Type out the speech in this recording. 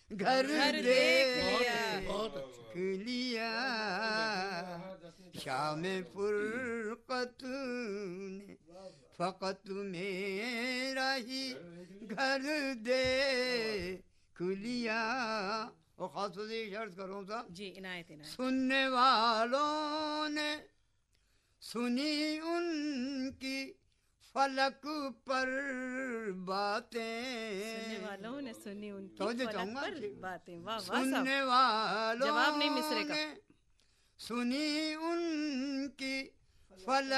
घर घर देख लिया। लिया। शाम फुरकत ने फकत मेरा ही घर देख लिया। और खास तौर से ये अर्ज करूँ था जी, इनायत इनायत। सुनने वालों ने सुनी उनकी फलक पर बातें। सुनने वालों ने सुनी उनकी तो फलक चाहूंगा पर बातें। वाह वाह सुनने साहब, वालों जवाब नहीं मिसरे का। ने सुनी उनकी फलक